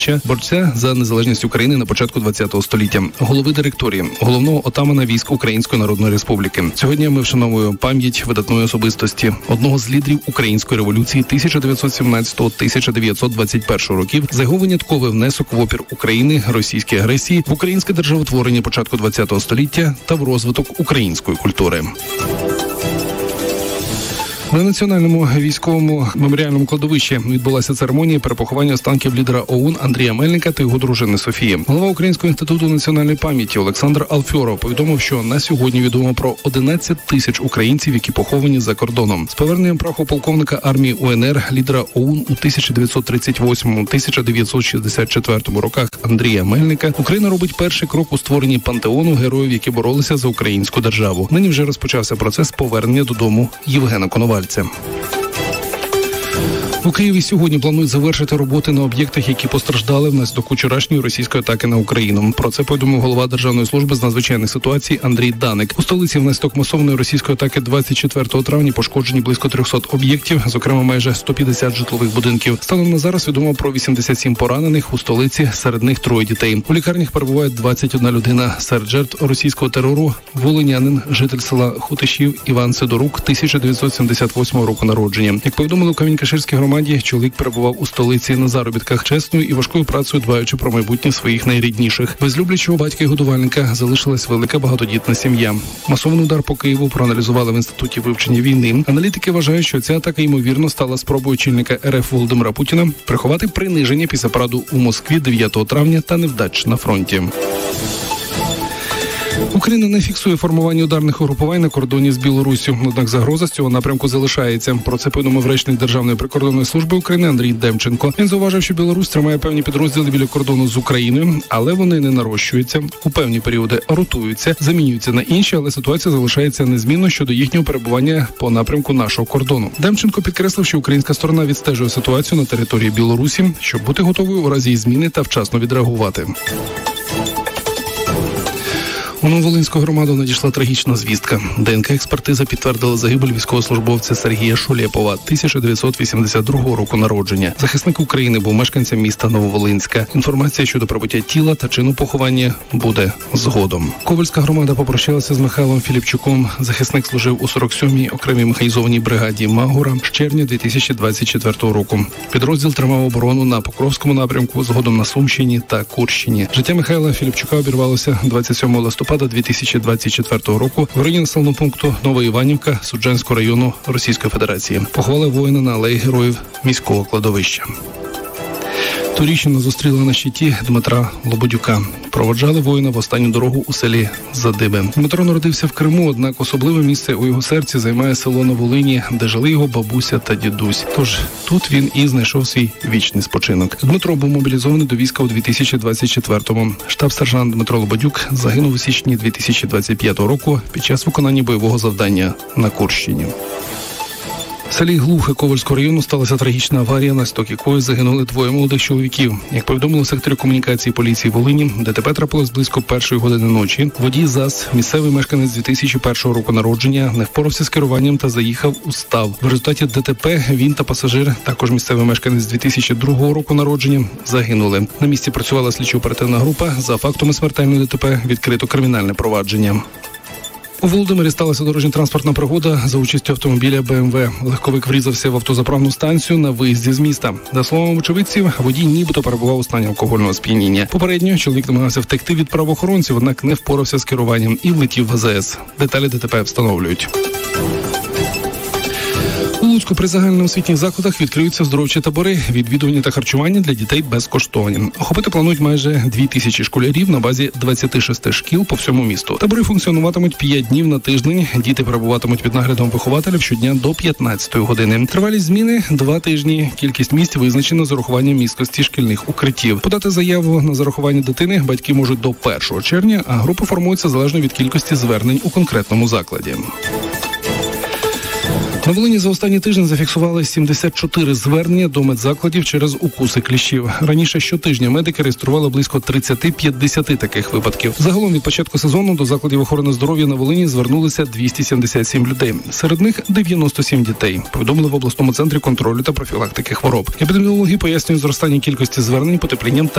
борця за незалежність України на початку ХХ століття, голови директорії, головного отамана військ Української Народної Республіки. Сьогодні ми вшановуємо пам'ять видатної особистості, одного з лідерів Української революції 1917-1921 років, за його винятковий внесок в опір України російській агресії, в українське державотворення початку ХХ століття та в розвиток української культури. На Національному військовому меморіальному кладовищі відбулася церемонія перепоховання останків лідера ОУН Андрія Мельника та його дружини Софії. Голова Українського інституту національної пам'яті Олександр Алфьоров повідомив, що на сьогодні відомо про 11 тисяч українців, які поховані за кордоном. З поверненням праху полковника армії УНР, лідера ОУН у 1938-1964 роках Андрія Мельника, Україна робить перший крок у створенні пантеону героїв, які боролися за українську державу. Нині вже розпочався процес повернення додому Євгена Коновальця. У Києві сьогодні планують завершити роботи на об'єктах, які постраждали внаслідок вчорашньої російської атаки на Україну. Про це повідомив голова Державної служби з надзвичайних ситуацій Андрій Даник. У столиці внаслідок масованої російської атаки 24 травня пошкоджені близько 300 об'єктів, зокрема майже 150 житлових будинків. Станом на зараз відомо про 87 поранених у столиці, серед них 3 дітей. У лікарнях перебуває 21 людина. Серед жертв російського терору волинянин, житель села Хутишів Іван Сидорук, 1978 року народження. Як повідомили у Камінь-Каширській громаді, чоловік перебував у столиці на заробітках, чесною і важкою працею, дбаючи про майбутнє своїх найрідніших. Без люблячого батька і годувальника залишилась велика багатодітна сім'я. Масований удар по Києву проаналізували в Інституті вивчення війни. Аналітики вважають, що ця атака, ймовірно, стала спробою очільника РФ Володимира Путіна приховати приниження після параду у Москві 9 травня та невдач на фронті. Україна не фіксує формування ударних угрупувань на кордоні з Білоруссю, однак загроза з цього напрямку залишається. Про це повідомив речник Державної прикордонної служби України Андрій Демченко. Він зауважив, що Білорусь тримає певні підрозділи біля кордону з Україною, але вони не нарощуються. У певні періоди ротуються, замінюються на інші, але ситуація залишається незмінною щодо їхнього перебування по напрямку нашого кордону. Демченко підкреслив, що українська сторона відстежує ситуацію на території Білорусі, щоб бути готовою у разі її зміни та вчасно відреагувати. У Нововолинську громаду надійшла трагічна звістка. ДНК-експертиза підтвердила загибель військовослужбовця Сергія Шулєпова, 1982 року народження. Захисник України був мешканцем міста Нововолинська. Інформація щодо прибуття тіла та чину поховання буде згодом. Ковальська громада попрощалася з Михайлом Філіпчуком. Захисник служив у 47-й окремій механізованій бригаді Магура з червня 2024 року. Підрозділ тримав оборону на Покровському напрямку, згодом на Сумщині та Курщині. Життя Михайла Філіпчука обірвалося 27 листопада 2024 року в районі населеного пункту Нова Іванівка Суджанського району Російської Федерації. Поховали воїна на алеї героїв міського кладовища. Турійщина зустріла на щиті Дмитра Лободюка. Проводжали воїна в останню дорогу у селі Задиби. Дмитро народився в Криму, однак особливе місце у його серці займає село на Волині, де жили його бабуся та дідусь. Тож тут він і знайшов свій вічний спочинок. Дмитро був мобілізований до війська у 2024-му. Штаб-сержант Дмитро Лободюк загинув у січні 2025 року під час виконання бойового завдання на Курщині. В селі Глухе Ковальського району сталася трагічна аварія, наслідок якої загинули 2 молодих чоловіків. Як повідомили в секторі комунікації поліції Волині, ДТП трапилось близько 1:00 години ночі. Водій ЗАЗ, місцевий мешканець 2001 року народження, не впорався з керуванням та заїхав у став. В результаті ДТП він та пасажир, також місцевий мешканець 2002 року народження, загинули. На місці працювала слідчо-оперативна група. За фактами смертельної ДТП відкрито кримінальне провадження. У Володимирі сталася дорожньо-транспортна пригода за участю автомобіля БМВ. Легковик врізався в автозаправну станцію на виїзді з міста. За словами очевидців, водій нібито перебував у стані алкогольного сп'яніння. Попередньо чоловік намагався втекти від правоохоронців, однак не впорався з керуванням і влетів в АЗС. Деталі ДТП встановлюють. У Луцьку при загальноосвітніх закладах відкриються оздоровчі табори, відвідування та харчування для дітей безкоштовні. Охопити планують майже 2000 школярів на базі 26 шкіл по всьому місту. Табори функціонуватимуть 5 днів на тиждень. Діти перебуватимуть під наглядом вихователів щодня до 15 години. Тривалість зміни – 2 тижні. Кількість місць визначена з урахуванням місткості шкільних укриттів. Подати заяву на зарахування дитини батьки можуть до 1 червня, а групи формуються залежно від кількості звернень у конкретному закладі. На Волині за останній тиждень зафіксували 74 звернення до медзакладів через укуси кліщів. Раніше щотижня медики реєстрували близько 30-50 таких випадків. Загалом від початку сезону до закладів охорони здоров'я на Волині звернулися 277 людей. Серед них 97 дітей. Повідомили в обласному центрі контролю та профілактики хвороб. Епідеміологи пояснюють зростання кількості звернень потеплінням та